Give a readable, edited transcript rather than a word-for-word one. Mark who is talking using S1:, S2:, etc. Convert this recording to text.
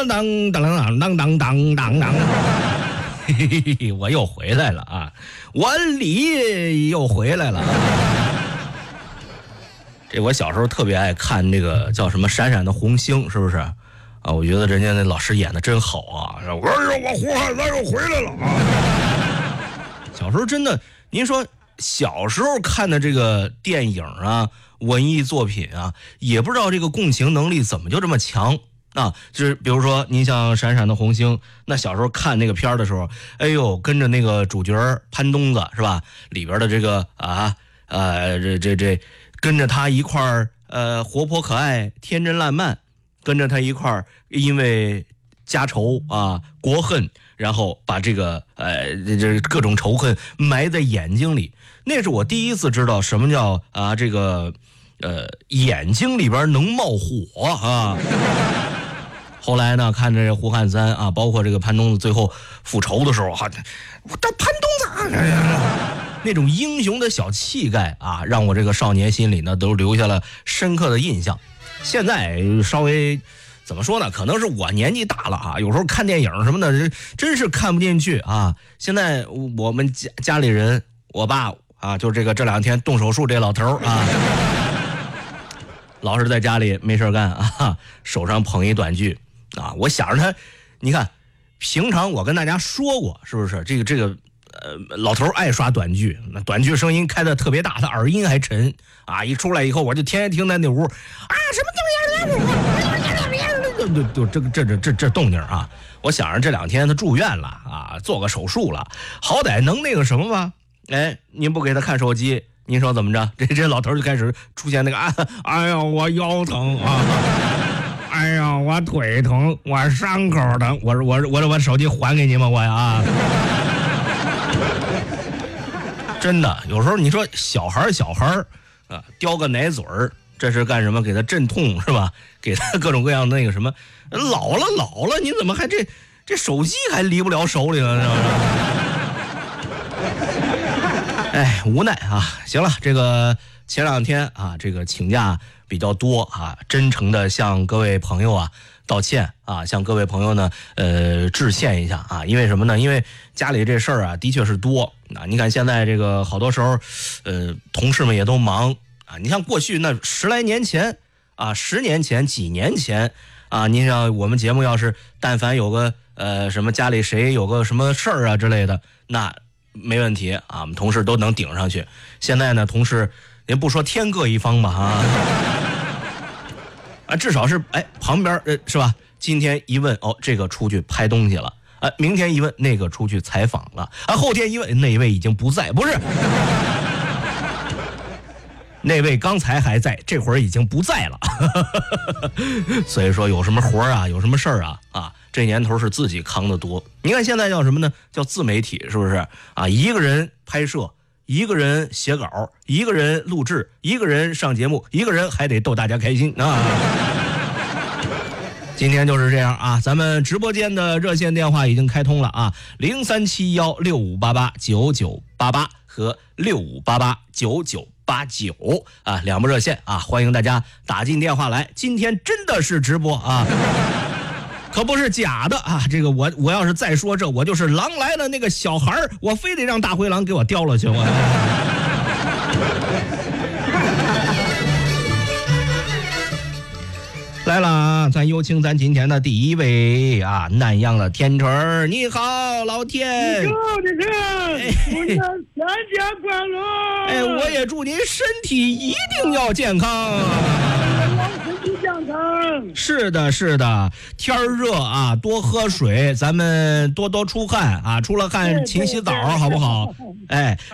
S1: 当当当当当当当当，嘿嘿嘿，我又回来了啊！我李又回来了。这我小时候特别爱看那个叫什么《闪闪的红星》，是不是啊？我觉得人家那老师演的真好啊！我胡汉三又回来了啊！小时候真的，您说小时候看的这个电影啊、文艺作品啊，也不知道这个共情能力怎么就这么强啊！就是比如说，您像《闪闪的红星》，那小时候看那个片儿的时候，哎呦，跟着那个主角潘东子是吧？里边的这个这跟着他一块儿活泼可爱、天真烂漫，跟着他一块儿因为家仇啊、国恨，然后把这个这各种仇恨埋在眼睛里。那是我第一次知道什么叫这个眼睛里边能冒火啊。后来呢，看着这胡汉三啊，包括这个潘东子最后复仇的时候，我到潘东子那种英雄的小气概啊，让我这个少年心里呢都留下了深刻的印象。现在稍微怎么说呢？可能是我年纪大了啊，有时候看电影什么的，真是看不进去啊。现在我们家里人，我爸啊，就这两天动手术这老头啊，老是在家里没事干啊，手上捧一短剧啊。我想着他，你看，平常我跟大家说过，是不是这个老头爱刷短剧，那短剧声音开的特别大，他耳音还沉啊。一出来以后，我就天天听在那屋啊，什么就这动静啊。我想着这两天他住院了啊，做个手术了，好歹能那个什么吧。哎，您不给他看手机，您说怎么着？这老头就开始出现那个哎呀，我腰疼啊，哎呀，我腿疼，我伤口疼，我手机还给你们我呀。真的，有时候你说小孩啊，叼个奶嘴儿，这是干什么？给他镇痛是吧？给他各种各样的那个什么，老了，你怎么还这手机还离不了手里了？是不是？哎，无奈啊。行了，这个前两天啊，这个请假比较多啊，真诚的向各位朋友啊道歉啊，向各位朋友呢致歉一下啊。因为什么呢？因为家里这事儿啊的确是多啊。你看现在这个好多时候同事们也都忙啊。你像过去那10来年前啊，10年前、几年前啊，你像我们节目要是但凡有个什么家里谁有个什么事儿啊之类的，那没问题啊，我们同事都能顶上去。现在呢，同事也不说天各一方吧至少是旁边是吧？今天一问这个出去拍东西了明天一问那个出去采访了后天一问那位已经不在，不是那位刚才还在，这会儿已经不在了所以说有什么活啊，有什么事儿啊这年头是自己扛得多。你看现在叫什么呢？叫自媒体，是不是啊？一个人拍摄，一个人写稿，一个人录制，一个人上节目，一个人还得逗大家开心啊今天就是这样啊，咱们直播间的热线电话已经开通了啊，037165889988和65889989啊，两部热线啊，欢迎大家打进电话来。今天真的是直播啊可不是假的啊！这个我要是再说这，我就是狼来了那个小孩儿，我非得让大灰狼给我叼了去。来了啊！咱有请咱今天的第一位啊，南阳的天春，你好，老天。
S2: 你好，祝你3天快乐。
S1: 我也祝您身体一定要健康。
S2: 身体健康。
S1: 是的，天儿热啊，多喝水，咱们多出汗啊，出了汗勤洗澡，好不好？